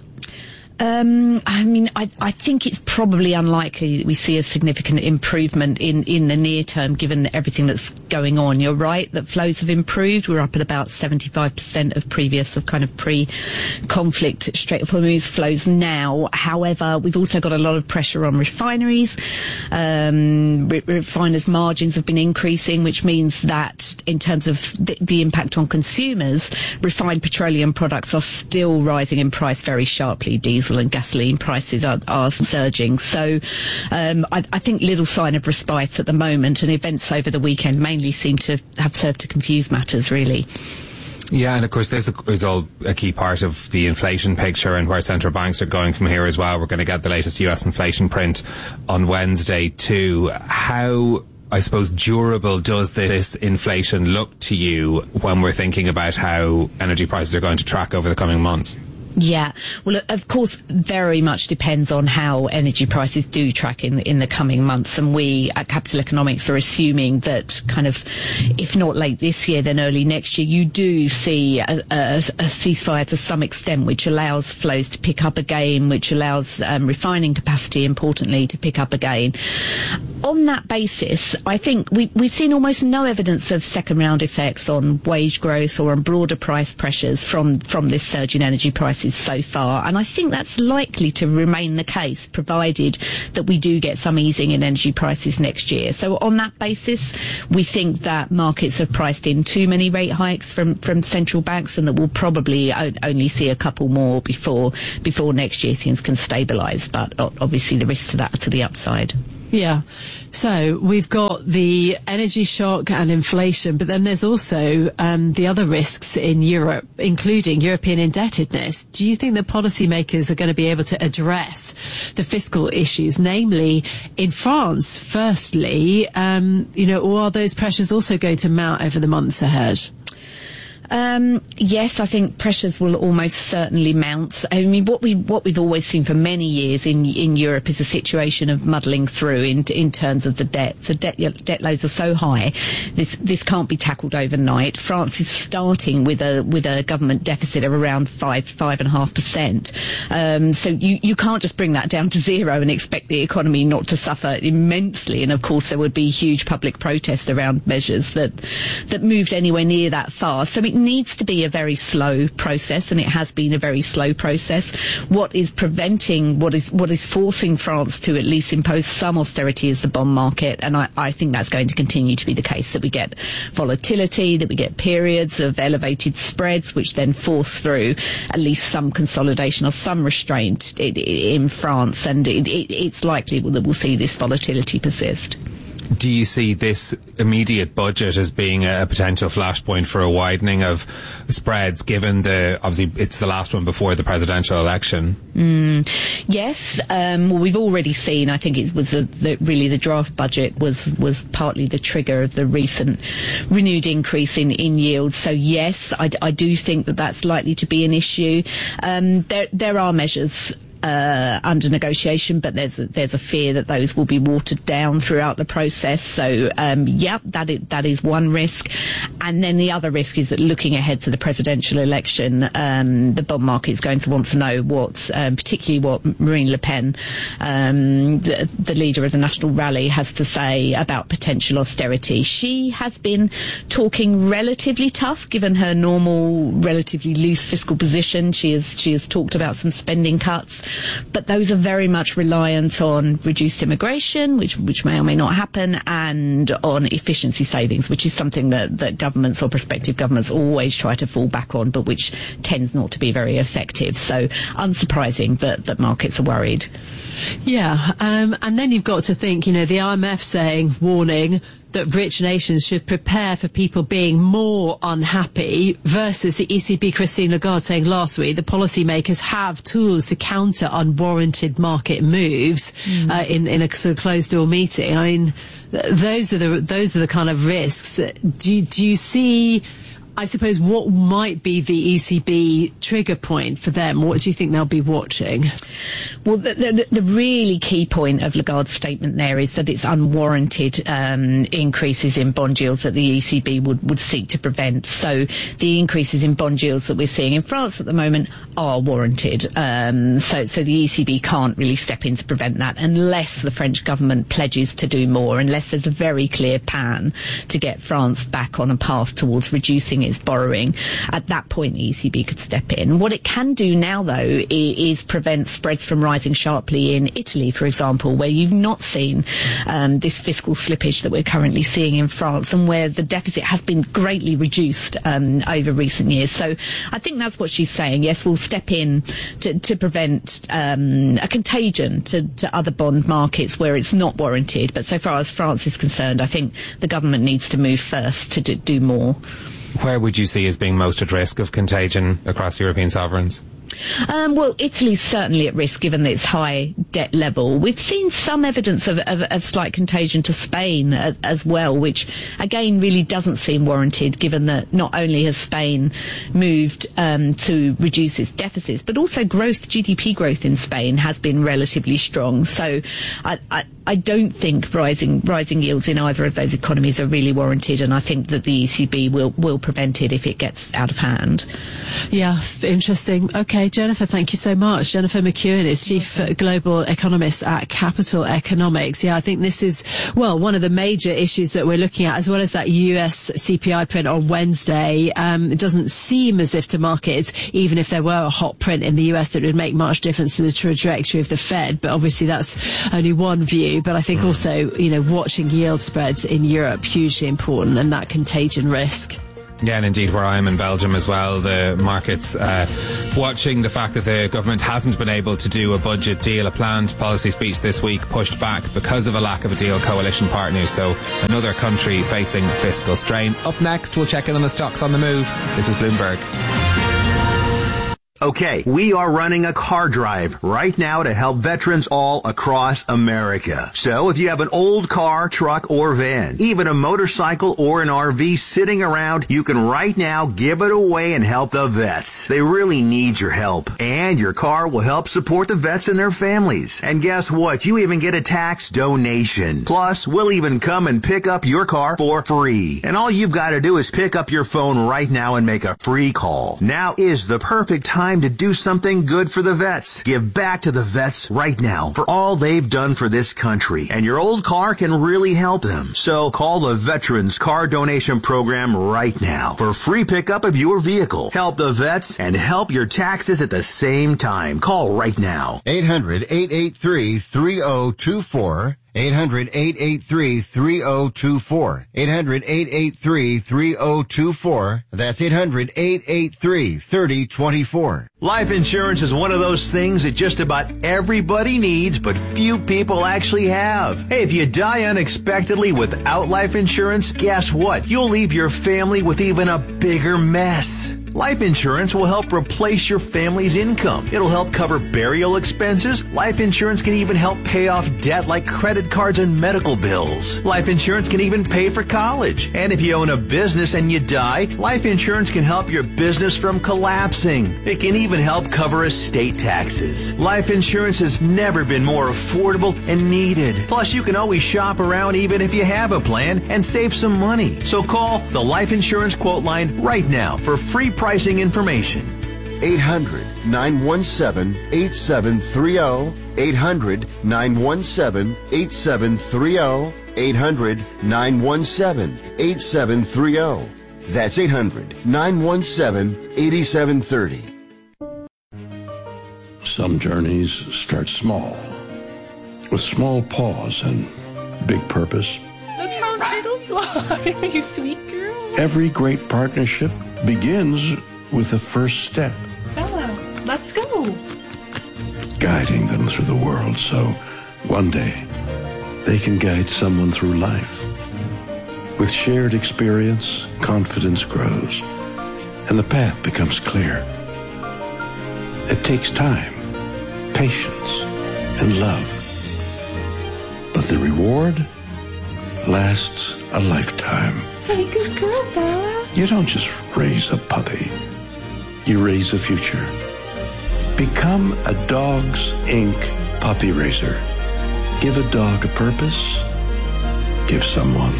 Um, I mean, I, I think it's probably unlikely that we see a significant improvement in, in the near term, given everything that's going on. You're right that flows have improved. We're up at about seventy-five percent of previous, of kind of pre-conflict Strait of Hormuz flows now. However, we've also got a lot of pressure on refineries. Um, re- refiners' margins have been increasing, which means that in terms of the, the impact on consumers, refined petroleum products are still rising in price very sharply. Diesel and gasoline prices are, are surging. So um, I, I think little sign of respite at the moment, and events over the weekend mainly seem to have served to confuse matters, really. Yeah, and of course this is all a key part of the inflation picture and where central banks are going from here as well. We're going to get the latest U S inflation print on Wednesday too. How, I suppose, durable does this inflation look to you when we're thinking about how energy prices are going to track over the coming months? Yeah, well, of course, very much depends on how energy prices do track in in the coming months. And we at Capital Economics are assuming that kind of, if not late this year, then early next year, you do see a, a, a ceasefire to some extent, which allows flows to pick up again, which allows um, refining capacity, importantly, to pick up again. on that basis, I think we, we've seen almost no evidence of second-round effects on wage growth or on broader price pressures from, from this surge in energy prices so far. And I think that's likely to remain the case, provided that we do get some easing in energy prices next year. So on that basis, we think that markets have priced in too many rate hikes from, from central banks, and that we'll probably o- only see a couple more before before next year things can stabilise. But obviously the risks to that are to the upside. Yeah. So we've got the energy shock and inflation, but then there's also um, the other risks in Europe, including European indebtedness. Do you think that policymakers are going to be able to address the fiscal issues, namely in France, firstly, um, you know, or are those pressures also going to mount over the months ahead? Um, yes, I think pressures will almost certainly mount. I mean, what we what we've always seen for many years in in Europe is a situation of muddling through in in terms of the debt. The debt debt loads are so high, this this can't be tackled overnight. France is starting with a with a government deficit of around five five and a half percent. Um, so you you can't just bring that down to zero and expect the economy not to suffer immensely. And of course, there would be huge public protest around measures that that moved anywhere near that far. So it needs to be a very slow process, and it has been a very slow process. What is preventing, what is what is forcing France to at least impose some austerity is the bond market, and I, I think that's going to continue to be the case, that we get volatility, that we get periods of elevated spreads, which then force through at least some consolidation or some restraint in, in France, and it, it, it's likely that we'll see this volatility persist. Do you see this immediate budget as being a potential flashpoint for a widening of spreads, given the, obviously it's the last one before the presidential election? Mm, yes, um, well, we've already seen, I think it was a, the, really the draft budget was, was partly the trigger of the recent renewed increase in, in yields. So yes, I, I do think that that's likely to be an issue. Um, there, there are measures Uh, under negotiation, but there's a, there's a fear that those will be watered down throughout the process. So, um, yeah, that is, that is one risk. And then the other risk is that looking ahead to the presidential election, um, the bond market is going to want to know what, um, particularly what Marine Le Pen, um, the, the leader of the National Rally, has to say about potential austerity. She has been talking relatively tough, given her normal, relatively loose fiscal position. She has, she has talked about some spending cuts. But those are very much reliant on reduced immigration, which which may or may not happen, and on efficiency savings, which is something that, that governments or prospective governments always try to fall back on, but which tends not to be very effective. So unsurprising that, that markets are worried. Yeah, um, and then you've got to think, you know, the I M F saying, warning, that rich nations should prepare for people being more unhappy, versus the E C B Christine Lagarde saying last week the policymakers have tools to counter unwarranted market moves mm. uh, in, in a sort of closed-door meeting. I mean, th- those are the those are the kind of risks. Do, do you see, I suppose, what might be the E C B trigger point for them? What do you think they'll be watching? Well, the, the, the really key point of Lagarde's statement there is that it's unwarranted um, increases in bond yields that the E C B would, would seek to prevent. So the increases in bond yields that we're seeing in France at the moment are warranted. Um, so, so the E C B can't really step in to prevent that unless the French government pledges to do more, unless there's a very clear plan to get France back on a path towards reducing its borrowing. At that point, the E C B could step in. What it can do now, though, is, is prevent spreads from rising sharply in Italy, for example, where you've not seen um, this fiscal slippage that we're currently seeing in France, and where the deficit has been greatly reduced um, over recent years. So I think that's what she's saying. Yes, we'll step in to, to prevent um, a contagion to, to other bond markets where it's not warranted. But so far as France is concerned, I think the government needs to move first to do, do more. Where would you see as being most at risk of contagion across European sovereigns? Um, well, Italy's certainly at risk given its high debt level. We've seen some evidence of, of, of slight contagion to Spain uh, as well, which again really doesn't seem warranted given that not only has Spain moved um, to reduce its deficits, but also growth, G D P growth in Spain has been relatively strong. So I, I, I don't think rising rising yields in either of those economies are really warranted, and I think that the E C B will, will prevent it if it gets out of hand. Yeah, interesting. Okay. Okay, Jennifer, thank you so much. Jennifer McEwen is Chief Global Economist at Capital Economics. Yeah, I think this is, well, one of the major issues that we're looking at, as well as that U S C P I print on Wednesday. Um, it doesn't seem as if to markets, even if there were a hot print in the U S, that it would make much difference to the trajectory of the Fed. But obviously that's only one view. But I think also, you know, watching yield spreads in Europe, hugely important, and that contagion risk. Yeah, and indeed where I am in Belgium as well, the market's uh, watching the fact that the government hasn't been able to do a budget deal. A planned policy speech this week pushed back because of a lack of a deal coalition partner. So another country facing fiscal strain. Up next, we'll check in on the stocks on the move. This is Bloomberg. Okay, we are running a car drive right now to help veterans all across America. So if you have an old car, truck, or van, even a motorcycle or an R V sitting around, you can right now give it away and help the vets. They really need your help. And your car will help support the vets and their families. And guess what? You even get a tax donation. Plus, we'll even come and pick up your car for free. And all you've got to do is pick up your phone right now and make a free call. Now is the perfect time to do something good for the vets. Give back to the vets right now for all they've done for this country. And your old car can really help them. So call the Veterans Car Donation Program right now for free pickup of your vehicle. Help the vets and help your taxes at the same time. Call right now. eight hundred, eight eight three, three oh two four. eight hundred, eight eight three, three oh two four. eight hundred, eight eight three, three oh two four. That's eight hundred, eight eight three, three oh two four. Life insurance is one of those things that just about everybody needs, but few people actually have. Hey, if you die unexpectedly without life insurance, guess what? You'll leave your family with even a bigger mess. Life insurance will help replace your family's income. It'll help cover burial expenses. Life insurance can even help pay off debt like credit cards and medical bills. Life insurance can even pay for college. And if you own a business and you die, life insurance can help your business from collapsing. It can even help cover estate taxes. Life insurance has never been more affordable and needed. Plus, you can always shop around even if you have a plan and save some money. So call the Life Insurance Quote Line right now for free pricing information. eight hundred, nine one seven, eight seven three zero. eight hundred, nine one seven, eight seven three zero. eight hundred, nine one seven, eight seven three zero. That's eight hundred, nine one seven, eight seven three zero. Some journeys start small, with small pause and big purpose. Look how little you are, you sweet girl. Every great partnership begins with the first step. Bella, let's go. Guiding them through the world so one day they can guide someone through life. With shared experience, confidence grows and the path becomes clear. It takes time, patience, and love. But the reward lasts a lifetime. Hey, good girl, Bella. You don't just raise a puppy. You raise a future. Become a Dogs Incorporated puppy raiser. Give a dog a purpose. Give someone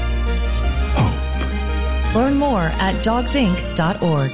hope. Learn more at dogs inc dot org.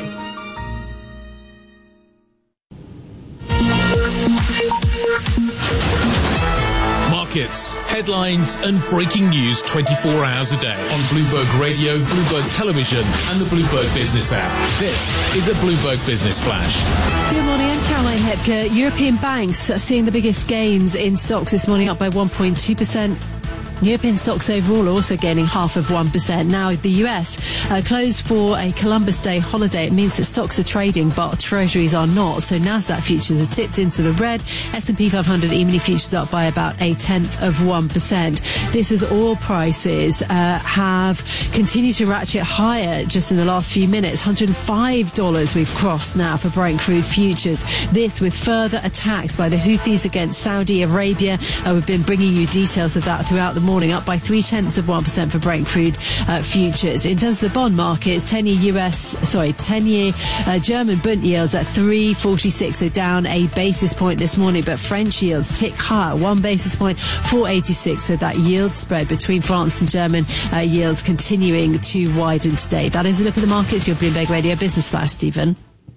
Markets, headlines and breaking news twenty-four hours a day on Bloomberg Radio, Bloomberg Television and the Bloomberg Business app. This is a Bloomberg Business Flash. Good morning, I'm Caroline Hepker. European banks are seeing the biggest gains in stocks this morning, up by one point two percent. European stocks overall are also gaining half of one percent. Now, the U S uh, closed for a Columbus Day holiday. It means that stocks are trading, but treasuries are not. So NASDAQ futures are tipped into the red. S and P five hundred E-mini futures up by about a tenth of one percent. This as oil prices uh, have continued to ratchet higher just in the last few minutes. one hundred five dollars we've crossed now for Brent crude futures. This with further attacks by the Houthis against Saudi Arabia. Uh, we've been bringing you details of that throughout the morning. Morning, up by three tenths of one percent for Brent crude uh, futures. In terms of the bond markets, ten-year U S, sorry, ten-year uh, German Bund yields at three forty-six, so down a basis point this morning. But French yields tick higher, one basis point, four eighty-six. So that yield spread between France and German uh, yields continuing to widen today. That is a look at the markets. Your Bloomberg Radio Business Flash, Stephen.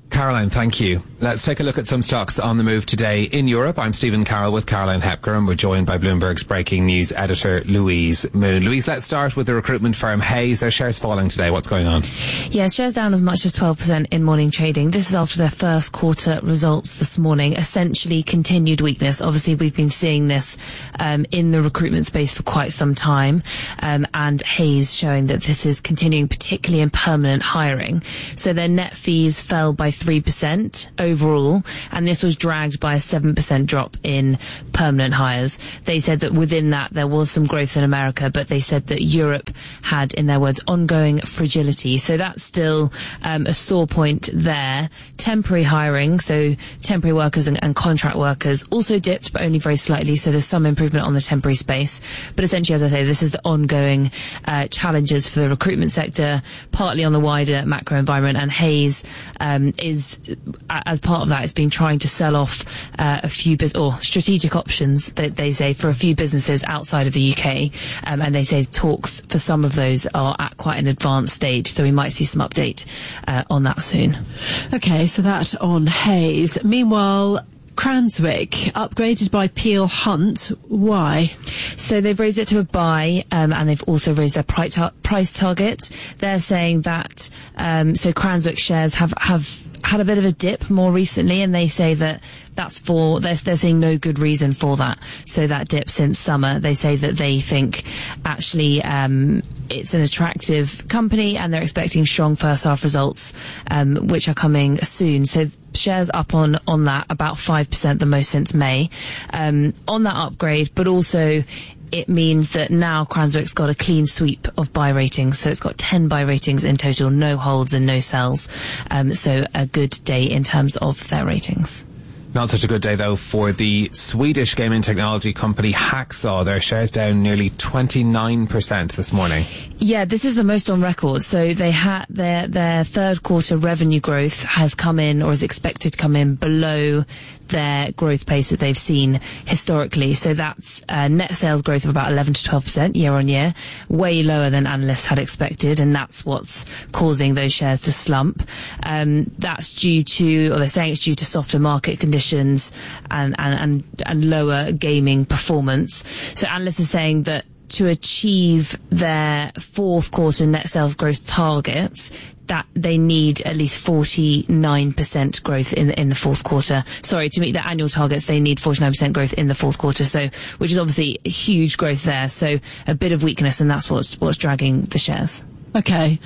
Caroline, thank you. Let's take a look at some stocks on the move today in Europe. I'm Stephen Carroll with Caroline Hepker, and we're joined by Bloomberg's breaking news editor, Louise Moon. Louise, let's start with the recruitment firm Hays. Their shares falling today. What's going on? Yeah, shares down as much as twelve percent in morning trading. This is after their first quarter results this morning. Essentially continued weakness. Obviously, we've been seeing this um, in the recruitment space for quite some time, um, and Hays showing that this is continuing, particularly in permanent hiring. So their net fees fell by three percent overall, and this was dragged by a seven percent drop in permanent hires. They said that within that there was some growth in America, but they said that Europe had, in their words, ongoing fragility. So that's still um, a sore point there. Temporary hiring, so temporary workers and, and contract workers, also dipped, but only very slightly, so there's some improvement on the temporary space. But essentially, as I say, this is the ongoing uh, challenges for the recruitment sector, partly on the wider macro environment, and Hays um, is, as part of that, it's been trying to sell off uh, a few bus- or strategic options that they say for a few businesses outside of the U K, um, and they say talks for some of those are at quite an advanced stage, so we might see some update uh, on that soon. Okay, so that on Hays. Meanwhile, Cranswick upgraded by Peel Hunt. Why? So they've raised it to a buy, um, and they've also raised their price, tar- price target. They're saying that um, so Cranswick shares have have had a bit of a dip more recently, and they say that that's for, they're, they're seeing no good reason for that. So that dip since summer, they say that they think actually um, it's an attractive company, and they're expecting strong first half results, um, which are coming soon. So shares up on, on that about five percent, the most since May, um, on that upgrade, but also it means that now Cranswick's got a clean sweep of buy ratings. So it's got ten buy ratings in total, no holds and no sells. Um, so a good day in terms of their ratings. Not such a good day, though, for the Swedish gaming technology company Hacksaw. Their shares down nearly twenty-nine percent this morning. Yeah, this is the most on record. So they had their their third quarter revenue growth has come in, or is expected to come in, below their growth pace that they've seen historically. So that's uh, net sales growth of about eleven to twelve percent year on year, way lower than analysts had expected, and that's what's causing those shares to slump. Um, that's due to, or they're saying it's due to softer market conditions and, and, and, and lower gaming performance. So analysts are saying that to achieve their fourth quarter net sales growth targets, that they need at least forty-nine percent growth in the, in the fourth quarter. Sorry, to meet their annual targets, they need forty-nine percent growth in the fourth quarter. So, which is obviously a huge growth there. So, a bit of weakness, and that's what's what's dragging the shares. Okay,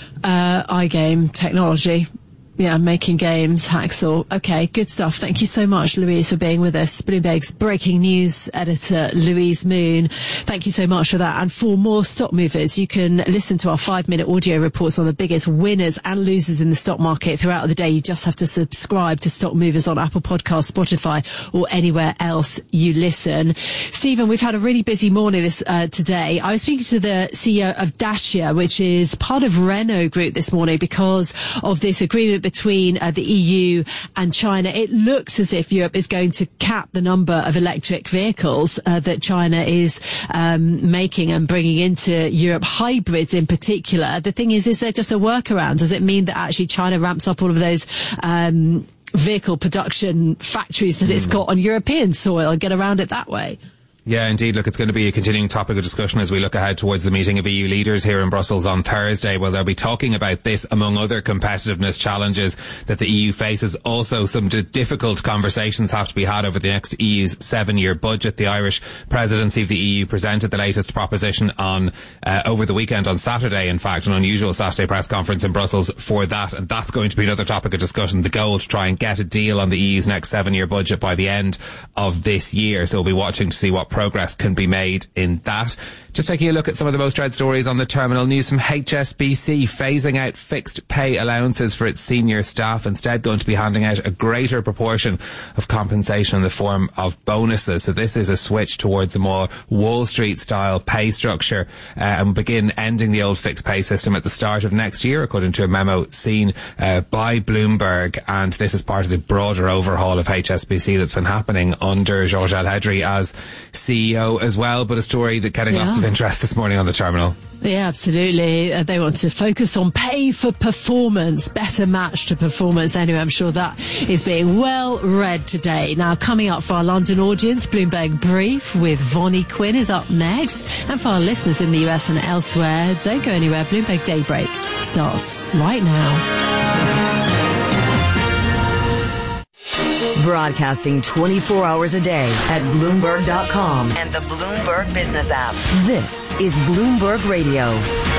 uh, iGame technology. Yeah, making games, Hacksaw. Okay, good stuff. Thank you so much, Louise, for being with us. Bloomberg's breaking news editor, Louise Moon. Thank you so much for that. And for more stock movers, you can listen to our five-minute audio reports on the biggest winners and losers in the stock market throughout the day. You just have to subscribe to Stock Movers on Apple Podcasts, Spotify, or anywhere else you listen. Stephen, we've had a really busy morning this uh, today. I was speaking to the C E O of Dacia, which is part of Renault Group, this morning because of this agreement between uh, the E U and China. It looks as if Europe is going to cap the number of electric vehicles uh, that China is um, making and bringing into Europe, hybrids in particular. The thing is, is there just a workaround? Does it mean that actually China ramps up all of those um, vehicle production factories that mm. it's got on European soil and get around it that way? Yeah, indeed. Look, it's going to be a continuing topic of discussion as we look ahead towards the meeting of E U leaders here in Brussels on Thursday, where they'll be talking about this, among other competitiveness challenges that the E U faces. Also, some d- difficult conversations have to be had over the next E U's seven-year budget. The Irish presidency of the E U presented the latest proposition on uh, over the weekend, on Saturday, in fact, an unusual Saturday press conference in Brussels for that, and that's going to be another topic of discussion, the goal to try and get a deal on the E U's next seven-year budget by the end of this year. So we'll be watching to see what progress can be made in that. Just taking a look at some of the most read stories on the terminal. News from H S B C phasing out fixed pay allowances for its senior staff, instead going to be handing out a greater proportion of compensation in the form of bonuses. So this is a switch towards a more Wall Street style pay structure uh, and begin ending the old fixed pay system at the start of next year, according to a memo seen uh, by Bloomberg. And this is part of the broader overhaul of H S B C that's been happening under Georges Alhedri as C E O as well. But a story that getting yeah. lots of interest this morning on the terminal. Yeah, absolutely. Uh, they want to focus on pay for performance, better match to performance. Anyway, I'm sure that is being well read today. Now, coming up for our London audience, Bloomberg Brief with Vonnie Quinn is up next. And for our listeners in the U S and elsewhere, don't go anywhere. Bloomberg Daybreak starts right now. Broadcasting twenty-four hours a day at Bloomberg dot com and the Bloomberg Business app. This is Bloomberg Radio.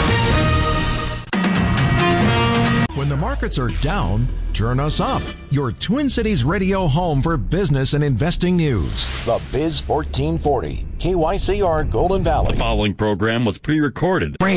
When the markets are down, turn us up. Your Twin Cities radio home for business and investing news. The Biz fourteen forty, K Y C R Golden Valley. The following program was pre-recorded.